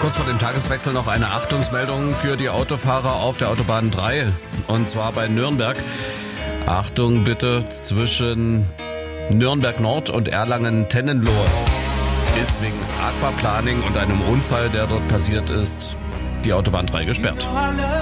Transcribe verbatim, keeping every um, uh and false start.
Kurz vor dem Tageswechsel noch eine Achtungsmeldung für die Autofahrer auf der Autobahn drei. Und zwar bei Nürnberg. Achtung bitte, zwischen Nürnberg Nord und Erlangen-Tennenlohe ist wegen Aquaplaning und einem Unfall, der dort passiert ist, die Autobahn drei gesperrt.